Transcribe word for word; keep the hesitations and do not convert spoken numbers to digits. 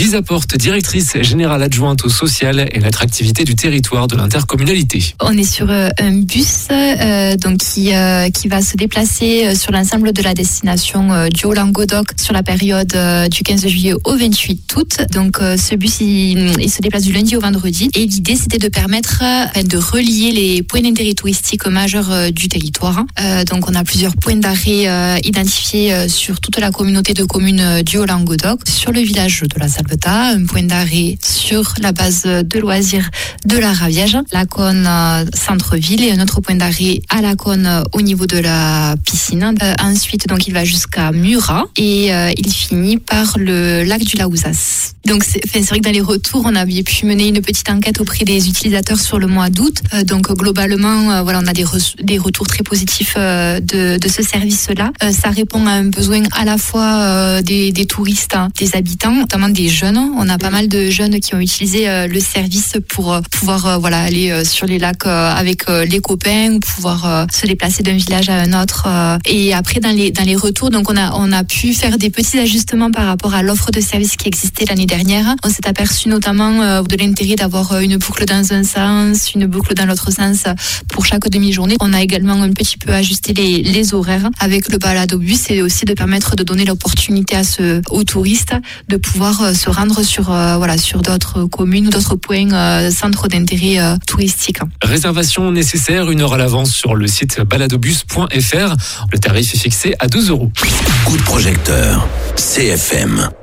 Lisa Porte, directrice générale adjointe au social et l'attractivité du territoire de l'intercommunalité. On est sur euh, un bus euh, donc qui, euh, qui va se déplacer sur l'ensemble de la destination euh, du Haut-Languedoc sur la période euh, du quinze juillet au vingt-huit août. Donc euh, ce bus il, il se déplace du lundi au vendredi et l'idée c'était de permettre euh, de relier les points d'intérêt touristique majeurs euh, du territoire. Euh, donc on a plusieurs points d'arrêt euh, identifiés euh, sur toute la communauté de communes euh, du Haut-Languedoc, sur le village de la Salvetat, un point d'arrêt sur la base de loisirs de la Raviège, la cône euh, centre-ville et un autre point d'arrêt à la cône euh, au niveau de la piscine. Euh, ensuite donc il va jusqu'à Murat et euh, il finit par le lac du Laouzas. Donc c'est, c'est vrai que dans les retours on avait pu mener une petite enquête auprès des utilisateurs sur le mois d'août. Euh, donc globalement euh, voilà on a des, re- des retours très positifs euh, de, de ce service-là. Euh, ça répond à un besoin à la fois euh, des, des touristes, hein, des habitants, notamment des jeunes. On a pas mal de jeunes qui ont utilisé euh, le service pour euh, pouvoir euh, voilà aller euh, sur les lacs euh, avec euh, les copains, pouvoir euh, se déplacer d'un village à un autre. Euh, et après dans les dans les retours donc on a on a pu faire des petits ajustements par rapport à l'offre de service qui existait l'année dernière. On s'est aperçu notamment euh, de l'intérêt d'avoir une boucle dans un sens, une boucle dans l'autre sens pour chaque demi-journée. On a également un petit peu ajusté les, les horaires avec le balade au bus et aussi de permettre de donner l'opportunité à ce, aux touristes de pouvoir euh, se rendre sur euh, voilà sur d'autres communes ou d'autres points euh, centres d'intérêt euh, touristique. Réservation nécessaire une heure à l'avance sur le site baladobus point f r. Le tarif est fixé à douze euros. Coup de projecteur, C F M.